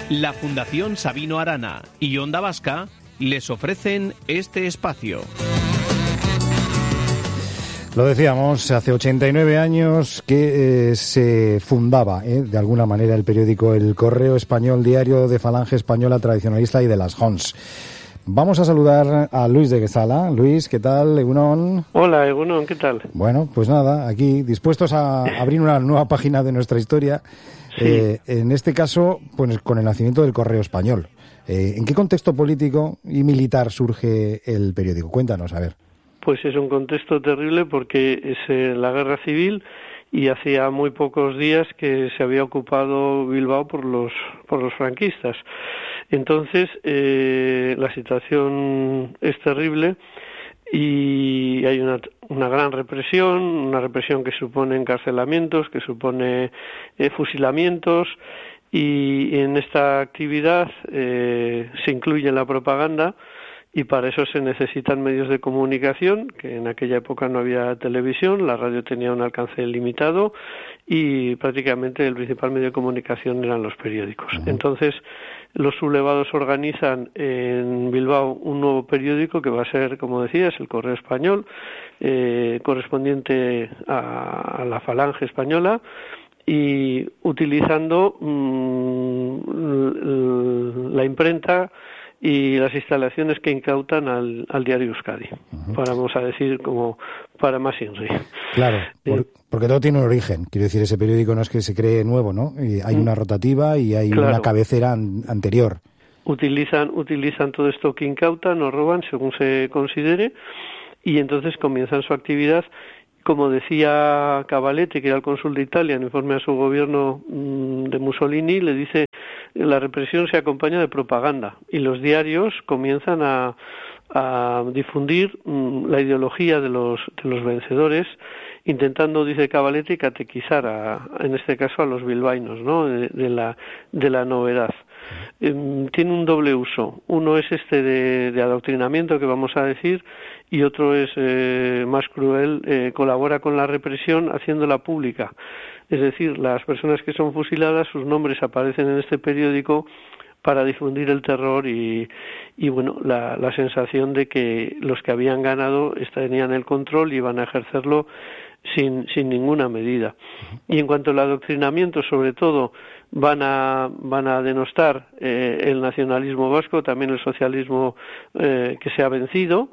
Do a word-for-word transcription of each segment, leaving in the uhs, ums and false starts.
La Fundación Sabino Arana y Onda Vasca les ofrecen este espacio. Lo decíamos, hace ochenta y nueve años que eh, se fundaba eh, de alguna manera el periódico El Correo Español, diario de Falange Española tradicionalista y de las Jons. Vamos a saludar a Luis de Guezala. Luis, ¿qué tal? Egunon. Hola, Egunon, ¿qué tal? Bueno, pues nada, aquí dispuestos a abrir una nueva página de nuestra historia. Sí. Eh, en este caso, pues con el nacimiento del Correo Español. Eh, ¿En qué contexto político y militar surge el periódico? Cuéntanos, a ver. Pues es un contexto terrible porque es eh, la guerra civil y hacía muy pocos días que se había ocupado Bilbao por los por los franquistas. Entonces, eh, la situación es terrible y hay una, una gran represión, una represión que supone encarcelamientos, que supone eh, fusilamientos, y en esta actividad eh, se incluye la propaganda, y para eso se necesitan medios de comunicación, que en aquella época no había televisión, la radio tenía un alcance limitado y prácticamente el principal medio de comunicación eran los periódicos. Uh-huh. Entonces, los sublevados organizan en Bilbao un nuevo periódico que va a ser, como decías, el Correo Español, eh, correspondiente a, a la Falange Española, y utilizando mmm, la imprenta y las instalaciones que incautan al, al diario Euskadi, uh-huh. para, vamos a decir, como para más Inri. Claro, por, porque todo tiene un origen. Quiero decir, ese periódico no es que se cree nuevo, ¿no? Y hay una rotativa y hay claro. una cabecera an- anterior. Utilizan, utilizan todo esto que incautan o roban, según se considere, y entonces comienzan su actividad. Como decía Cavalletti, que era el cónsul de Italia, en informe a su gobierno mmm, de Mussolini, le dice: la represión se acompaña de propaganda, y los diarios comienzan a, a difundir mmm, la ideología de los, de los vencedores, intentando, dice Cavalletti, catequizar, a, en este caso, a los bilbaínos, ¿no?, de, de, la, de la novedad. Eh, tiene un doble uso. Uno es este de, de adoctrinamiento, que vamos a decir, y otro es eh, más cruel, eh, colabora con la represión haciéndola pública. Es decir, las personas que son fusiladas, sus nombres aparecen en este periódico para difundir el terror y, y bueno, la, la sensación de que los que habían ganado tenían el control y iban a ejercerlo sin, sin ninguna medida. Y en cuanto al adoctrinamiento, sobre todo, van a van a denostar eh, el nacionalismo vasco, también el socialismo eh, que se ha vencido,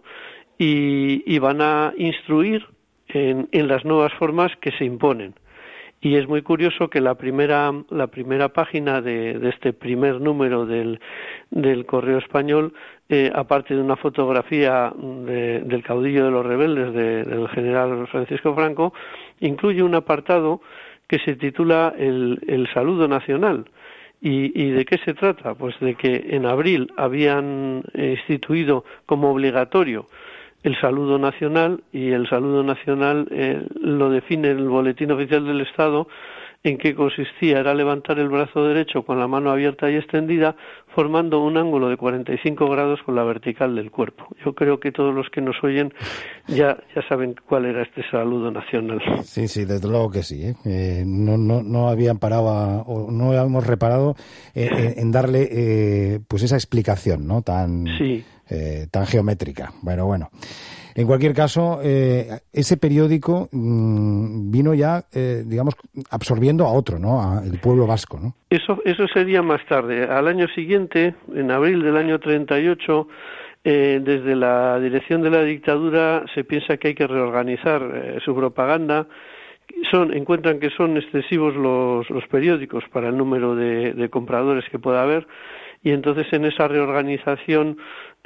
y, y van a instruir en, en las nuevas formas que se imponen. Y es muy curioso que la primera la primera página de, de este primer número del, del Correo Español, eh, aparte de una fotografía de, del caudillo de los rebeldes, de, del general Francisco Franco, incluye un apartado que se titula el, el saludo nacional. ¿Y, ¿Y de qué se trata? Pues de que en abril habían instituido como obligatorio el saludo nacional, y el saludo nacional eh, lo define el Boletín Oficial del Estado, en qué consistía: era levantar el brazo derecho con la mano abierta y extendida, formando un ángulo de cuarenta y cinco grados con la vertical del cuerpo. Yo creo que todos los que nos oyen ya ya saben cuál era este saludo nacional. Sí, sí, desde luego que sí. ¿eh? Eh, no, no, no habían parado a, o no habíamos reparado eh, eh, en darle eh, pues esa explicación, ¿no? Tan sí. eh, tan geométrica. Bueno, bueno. En cualquier caso, eh, ese periódico mmm, vino ya, eh, digamos, absorbiendo a otro, ¿no? A el pueblo vasco, ¿no? Eso, eso sería más tarde. Al año siguiente, en abril del año treinta y ocho, eh, desde la dirección de la dictadura se piensa que hay que reorganizar eh, su propaganda. Son, encuentran que son excesivos los, los periódicos para el número de, de compradores que pueda haber, y entonces en esa reorganización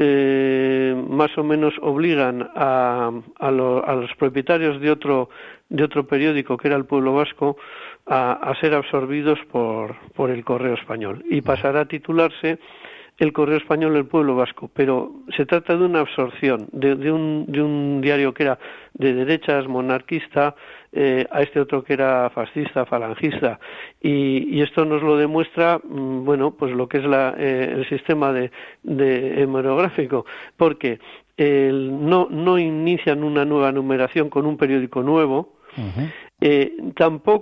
eh, más o menos obligan a, a, lo, a los propietarios de otro de otro periódico, que era El Pueblo Vasco, a, a ser absorbidos por, por el Correo Español, y pasará a titularse El Correo Español del Pueblo Vasco. Pero se trata de una absorción de, de, un, de un diario que era de derechas, monarquista, eh, a este otro que era fascista, falangista, y, y esto nos lo demuestra, mmm, bueno, pues lo que es la, eh, el sistema de, de hemerográfico, porque eh, no, no inician una nueva numeración con un periódico nuevo, uh-huh. eh, tampoco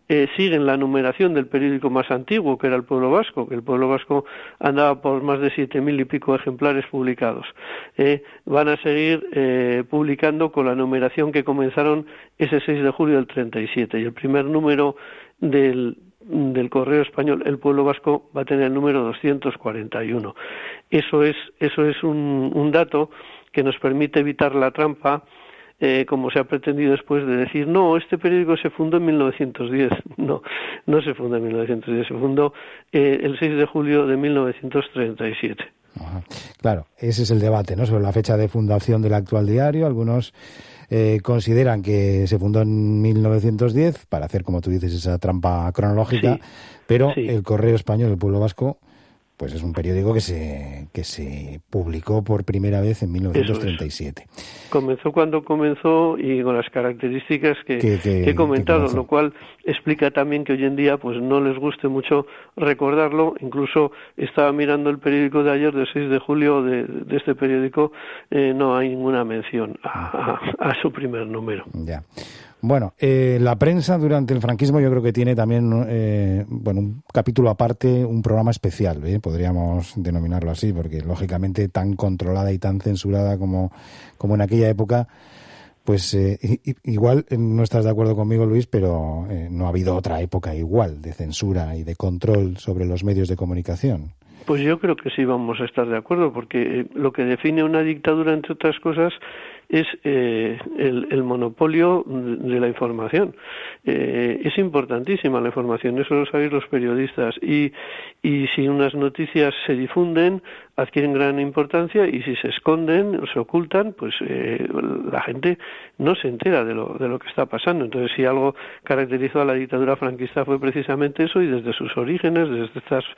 eh, siguen la numeración del periódico más antiguo, que era El Pueblo Vasco, que El Pueblo Vasco andaba por más de siete mil y pico ejemplares publicados. Eh, van a seguir eh, publicando con la numeración que comenzaron ese seis de julio del treinta y siete, y el primer número del del Correo Español, El Pueblo Vasco, va a tener el número doscientos cuarenta y uno. Eso es, eso es un, un dato que nos permite evitar la trampa, eh, como se ha pretendido después de decir, no, este periódico se fundó en mil novecientos diez. No, no se fundó en mil novecientos diez, se fundó eh, el seis de julio de mil novecientos treinta y siete. Ajá. Claro, ese es el debate, ¿no?, sobre la fecha de fundación del actual diario. Algunos eh, consideran que se fundó en mil novecientos diez para hacer, como tú dices, esa trampa cronológica, sí, pero sí. El Correo Español, El Pueblo Vasco, pues es un periódico que se que se publicó por primera vez en mil novecientos treinta y siete. Comenzó cuando comenzó y con las características que, que, que, que he comentado, que lo cual explica también que hoy en día pues no les guste mucho recordarlo. Incluso estaba mirando el periódico de ayer, del seis de julio, de, de este periódico, eh, no hay ninguna mención a, a, a su primer número. Ya. Bueno, eh, la prensa durante el franquismo yo creo que tiene también eh, bueno, un capítulo aparte, un programa especial, ¿eh? Podríamos denominarlo así, porque lógicamente tan controlada y tan censurada como, como en aquella época, pues eh, igual no estás de acuerdo conmigo, Luis, pero eh, no ha habido otra época igual de censura y de control sobre los medios de comunicación. Pues yo creo que sí vamos a estar de acuerdo, porque eh, lo que define una dictadura, entre otras cosas, es eh, el, el monopolio de la información. Eh, es importantísima la información, eso lo sabéis los periodistas, y, y si unas noticias se difunden, adquieren gran importancia, y si se esconden o se ocultan, pues eh, la gente no se entera de lo, de lo que está pasando. Entonces, si algo caracterizó a la dictadura franquista fue precisamente eso, y desde sus orígenes, desde estas